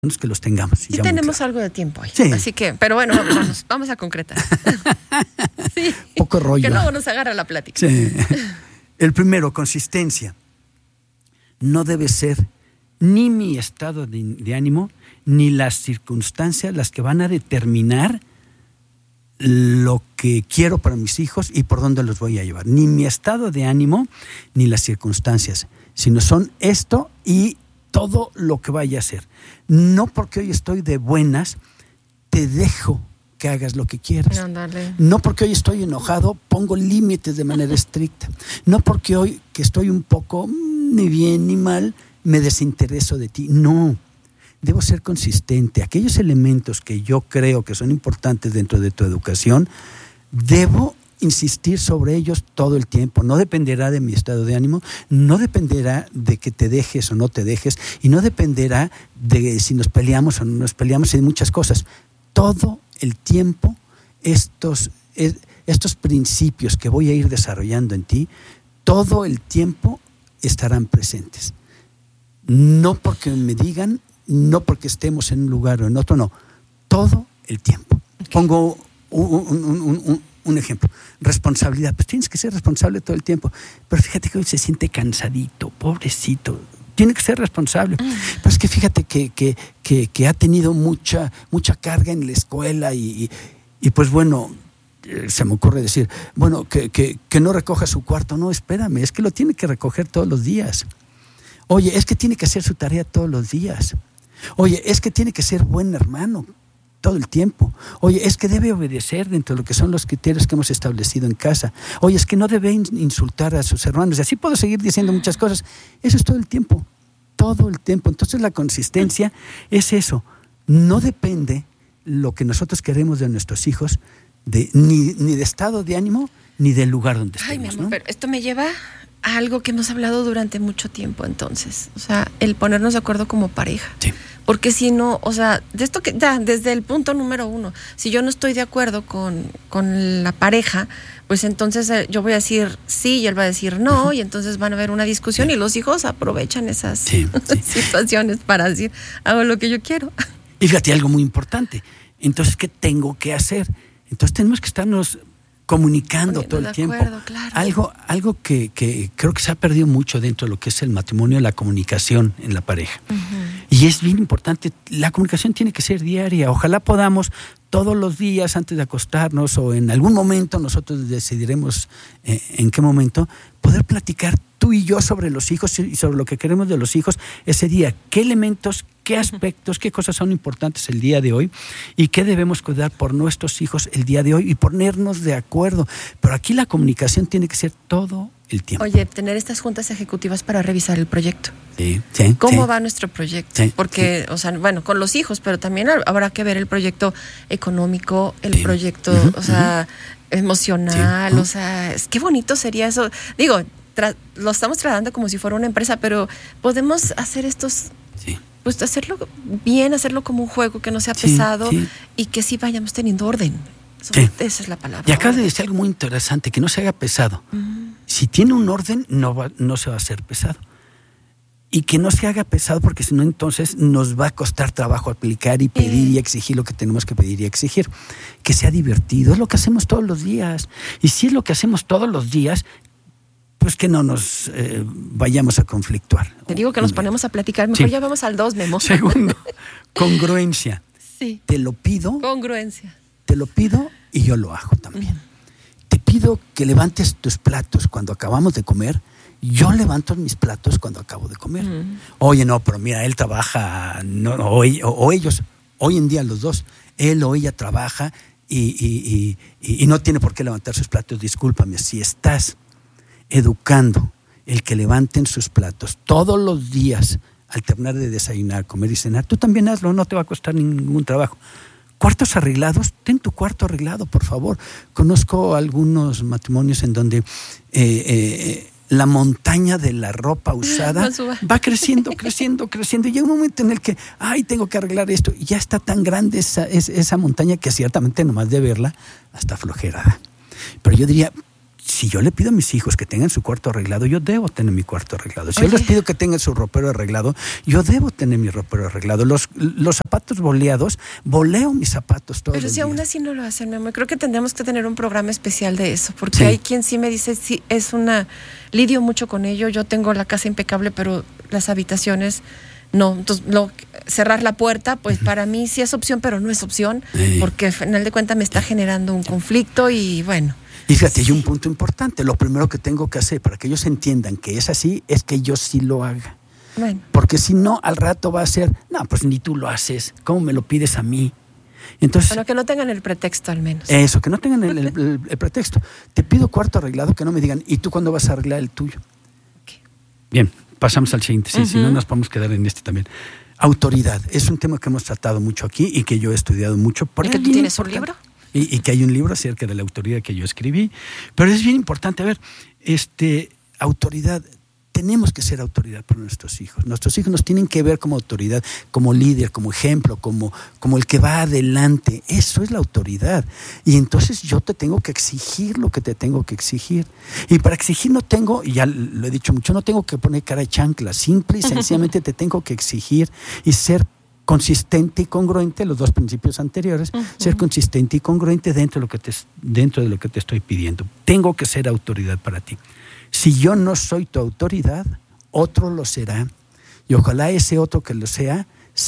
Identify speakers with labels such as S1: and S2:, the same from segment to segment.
S1: que los tengamos.
S2: Sí, tenemos algo de tiempo hoy.
S1: Sí.
S2: Así que, pero bueno, vamos a concretar. Sí.
S1: Poco rollo.
S2: Que luego nos agarra la plática.
S1: Sí. El primero, consistencia. No debe ser ni mi estado de ánimo, ni las circunstancias las que van a determinar lo que quiero para mis hijos y por dónde los voy a llevar. Ni mi estado de ánimo, ni las circunstancias, sino son esto y todo lo que vaya a hacer. No porque hoy estoy de buenas, te dejo que hagas lo que quieras. No porque hoy estoy enojado, pongo límites de manera estricta. No porque hoy que estoy un poco ni bien ni mal, me desintereso de ti. No, debo ser consistente. Aquellos elementos que yo creo que son importantes dentro de tu educación, debo insistir sobre ellos todo el tiempo. No dependerá de mi estado de ánimo, no dependerá de que te dejes o no te dejes, y no dependerá de si nos peleamos o no nos peleamos, y de muchas cosas. Todo el tiempo estos principios que voy a ir desarrollando en ti, todo el tiempo estarán presentes. No porque me digan, no porque estemos en un lugar o en otro, no. Todo el tiempo. Okay. Pongo un ejemplo. Responsabilidad. Pues tienes que ser responsable todo el tiempo. Pero fíjate que hoy se siente cansadito, pobrecito. Tiene que ser responsable. Pero es que fíjate que ha tenido mucha carga en la escuela y pues bueno, se me ocurre decir, bueno, que no recoja su cuarto. No, espérame, es que lo tiene que recoger todos los días. Oye, es que tiene que hacer su tarea todos los días. Oye, es que tiene que ser buen hermano todo el tiempo. Oye, es que debe obedecer dentro de lo que son los criterios que hemos establecido en casa. Oye, es que no debe insultar a sus hermanos. Y así puedo seguir diciendo muchas cosas. Eso es todo el tiempo. Todo el tiempo. Entonces la consistencia es eso. No depende lo que nosotros queremos de nuestros hijos ni de estado de ánimo ni del lugar donde estemos.
S2: Ay, mi amor,
S1: ¿no?
S2: pero esto me lleva a algo que hemos hablado durante mucho tiempo entonces. O sea, el ponernos de acuerdo como pareja. Sí. Porque si no, o sea, de esto que ya, desde el punto número 1, si yo no estoy de acuerdo con la pareja, pues entonces yo voy a decir sí y él va a decir no, uh-huh. Y entonces van a haber una discusión, sí. Y los hijos aprovechan esas situaciones para decir, hago lo que yo quiero.
S1: Y fíjate, algo muy importante. Entonces, ¿qué tengo que hacer? Entonces tenemos que estarnos comunicando todo el tiempo. Claro. Algo que creo que se ha perdido mucho dentro de lo que es el matrimonio, la comunicación en la pareja. Uh-huh. Y es bien importante, la comunicación tiene que ser diaria. Ojalá podamos todos los días antes de acostarnos o en algún momento, nosotros decidiremos en qué momento, poder platicar tú y yo sobre los hijos y sobre lo que queremos de los hijos ese día. ¿Qué elementos, qué aspectos, qué cosas son importantes el día de hoy y qué debemos cuidar por nuestros hijos el día de hoy y ponernos de acuerdo? Pero aquí la comunicación tiene que ser todo el tiempo.
S2: Oye, tener estas juntas ejecutivas para revisar el proyecto.
S1: Sí.
S2: ¿Cómo va nuestro proyecto?
S1: Sí,
S2: porque,
S1: sí.
S2: O sea, bueno, con los hijos, pero también habrá que ver el proyecto económico, el proyecto, uh-huh, o sea, emocional, uh-huh. O sea, qué bonito sería eso. Digo, lo estamos tratando como si fuera una empresa, pero podemos hacer estos... Sí. Pues hacerlo bien, hacerlo como un juego que no sea pesado y que sí vayamos teniendo orden. Esa es la palabra.
S1: Y acabas de decir algo muy interesante, que no se haga pesado. Uh-huh. Si tiene un orden, no se va a hacer pesado. Y que no se haga pesado, porque si no, entonces nos va a costar trabajo aplicar y pedir y exigir lo que tenemos que pedir y exigir. Que sea divertido, es lo que hacemos todos los días. Y si es lo que hacemos todos los días, pues que no nos vayamos a conflictuar.
S2: Te digo que nos ponemos a platicar, mejor ya vamos al 2, Memo.
S1: Segundo, congruencia.
S2: Sí.
S1: Te lo pido.
S2: Congruencia.
S1: Te lo pido y yo lo hago también. Te pido que levantes tus platos cuando acabamos de comer. Yo levanto mis platos cuando acabo de comer. Oye, no, pero mira, él trabaja, o ellos, hoy en día los dos, él o ella trabaja y no tiene por qué levantar sus platos. Discúlpame, si estás educando el que levanten sus platos todos los días al terminar de desayunar, comer y cenar, tú también hazlo, no te va a costar ningún trabajo. Cuartos arreglados, ten tu cuarto arreglado, por favor. Conozco algunos matrimonios en donde la montaña de la ropa usada va creciendo. Y llega un momento en el que, tengo que arreglar esto. Y ya está tan grande esa montaña que ciertamente nomás de verla hasta flojera da. Pero yo diría, si yo le pido a mis hijos que tengan su cuarto arreglado, yo debo tener mi cuarto arreglado. Si yo les pido que tengan su ropero arreglado, yo debo tener mi ropero arreglado. Los zapatos boleados, boleo mis zapatos todos los días.
S2: Pero si aún así no lo hacen, mi amor, creo que tendríamos que tener un programa especial de eso, porque hay quien sí me dice, sí, lidio mucho con ello, yo tengo la casa impecable, pero las habitaciones no. Entonces, cerrar la puerta, pues para mí sí es opción, pero no es opción, porque al final de cuentas me está generando un conflicto y bueno.
S1: Y fíjate, hay un punto importante. Lo primero que tengo que hacer para que ellos entiendan que es así, es que yo sí lo haga.
S2: Bueno.
S1: Porque si no, al rato va a ser, no, pues ni tú lo haces, ¿cómo me lo pides a mí? Entonces,
S2: bueno, que no tengan el pretexto al menos.
S1: Eso, que no tengan el pretexto. Te pido cuarto arreglado, que no me digan, ¿y tú cuándo vas a arreglar el tuyo?
S2: Okay.
S1: Bien, pasamos al siguiente, si no nos podemos quedar en este también. Autoridad, es un tema que hemos tratado mucho aquí y que yo he estudiado mucho.
S2: ¿Y que tú tienes un libro?
S1: Y que hay un libro acerca de la autoridad que yo escribí. Pero es bien importante, a ver, autoridad, tenemos que ser autoridad para nuestros hijos. Nuestros hijos nos tienen que ver como autoridad, como líder, como ejemplo, como el que va adelante. Eso es la autoridad. Y entonces yo te tengo que exigir lo que te tengo que exigir. Y para exigir no tengo, y ya lo he dicho mucho, no tengo que poner cara de chancla. Simple y sencillamente te tengo que exigir y ser consistente y congruente, los dos principios anteriores, ser consistente y congruente dentro de lo que te estoy pidiendo. Tengo que ser autoridad para ti. Si yo no soy tu autoridad, otro lo será. Y ojalá ese otro que lo sea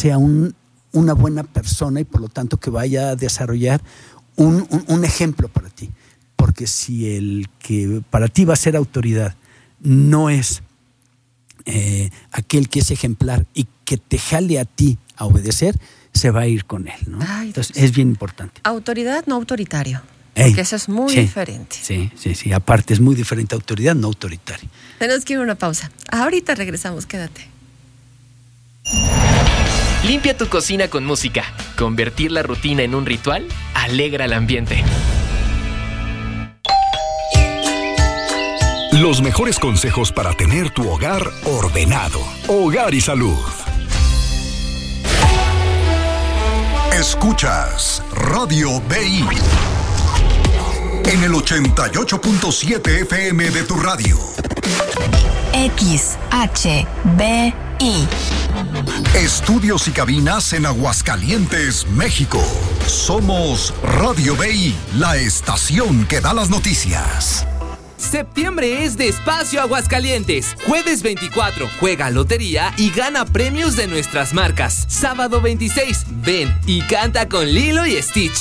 S1: una buena persona y por lo tanto que vaya a desarrollar un ejemplo para ti. Porque si el que para ti va a ser autoridad no es aquel que es ejemplar y que te jale a ti a obedecer, se va a ir con él, ¿no? Entonces es bien importante.
S2: Autoridad, no autoritario. Porque eso es muy diferente.
S1: Sí. Aparte es muy diferente autoridad, no autoritario.
S2: Tenemos que ir a una pausa. Ahorita regresamos, quédate.
S3: Limpia tu cocina con música. Convertir la rutina en un ritual alegra el ambiente.
S4: Los mejores consejos para tener tu hogar ordenado. Hogar y Salud. Escuchas Radio BI en el 88.7 FM de tu radio.
S5: XHBI.
S4: Estudios y cabinas en Aguascalientes, México. Somos Radio BI, la estación que da las noticias.
S6: Septiembre es de Espacio Aguascalientes. Jueves 24, juega lotería y gana premios de nuestras marcas. Sábado 26, ven y canta con Lilo y Stitch.